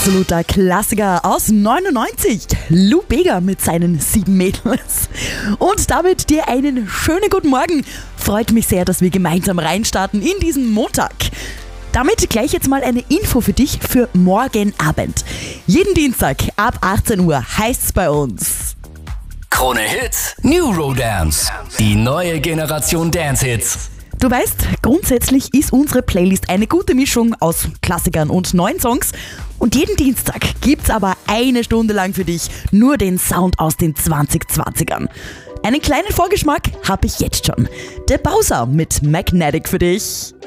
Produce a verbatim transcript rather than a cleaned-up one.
absoluter Klassiker aus neunundneunzig. Lou Bega mit seinen sieben Mädels. Und damit dir einen schönen guten Morgen. Freut mich sehr, dass wir gemeinsam reinstarten in diesen Montag. Damit gleich jetzt mal eine Info für dich für morgen Abend. Jeden Dienstag ab achtzehn Uhr heißt's bei uns: Krone Hits, New Rodance. Die neue Generation Dance Hits. Du weißt, grundsätzlich ist unsere Playlist eine gute Mischung aus Klassikern und neuen Songs. Und jeden Dienstag gibt's aber eine Stunde lang für dich nur den Sound aus den zwanzig zwanzigern. Einen kleinen Vorgeschmack habe ich jetzt schon. Der Bowser mit Magnetic für dich.